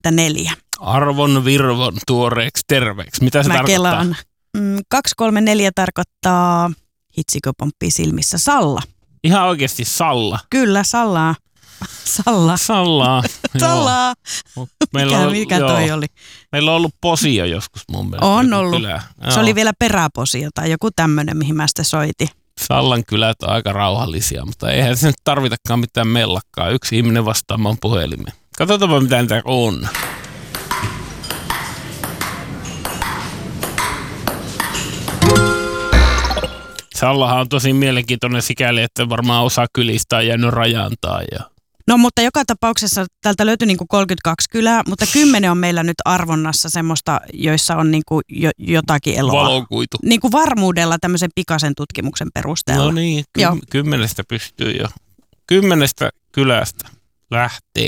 234. Arvon virvon tuoreeksi terveeksi. Mitä se Mä tarkoittaa? kelaan. 234 tarkoittaa, hitsikö pomppii silmissä, Salla. Ihan oikeasti Salla. Kyllä, Sallaa. Sallaa. Sallaa. Mikä toi oli? Meillä on ollut posio joskus mun mielestä. On ollut. Se oli vielä peräposio tai joku tämmöinen, mihin mä sitten soitin. Sallan kylät on aika rauhallisia, mutta eihän se nyt tarvitakaan mitään mellakkaa. Yksi ihminen vastaamaan puhelimeen. Katsotaanpa mitä niitä on. Sallahan on tosi mielenkiintoinen sikäli, että varmaan osa kylistä on jäänyt rajantaan. No mutta joka tapauksessa täältä löytyi niinku 32 kylää, mutta 10 on meillä nyt arvonnassa semmoista, joissa on niinku jotakin eloa. Valokuitu. Niinku varmuudella tämmöisen pikaisen tutkimuksen perusteella. No niin, 10 pystyy jo. 10 kylästä lähtee.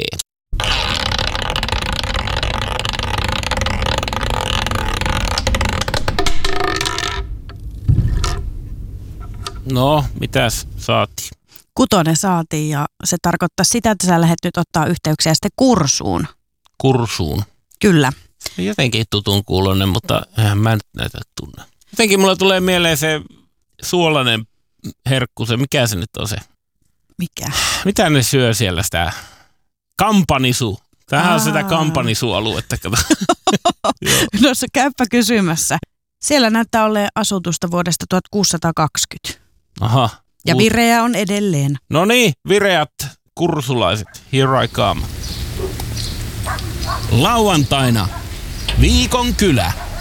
No, mitäs saatiin? 6 saatiin ja se tarkoittaa sitä, että sä lähdet nyt ottaa yhteyksiä sitten kursuun. Kursuun? Kyllä. Jotenkin tutun kuulonen, mutta eihän mä nyt näitä tunne. Jotenkin mulla tulee mieleen se suolainen herkku, se mikä se nyt on se? Mikä? Mitä ne syö siellä sitä? Kampanisu. Tämähän on sitä kampanisualuetta. No se käypä kysymässä. Siellä näyttää olleen asutusta vuodesta 1620. Aha. Ja vireä on edelleen. No niin, vireät kursulaiset. Here I come. Lauantaina Viikon kylä.